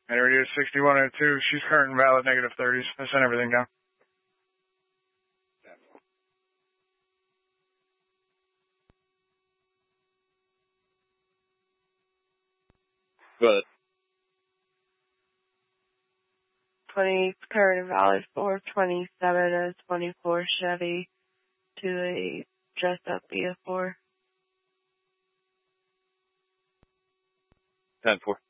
Area 6102, she's current and valid, -30s. I sent everything down. Good. 20 current and valid 427 and 24 Chevy to a dressed up BF4. 10-4.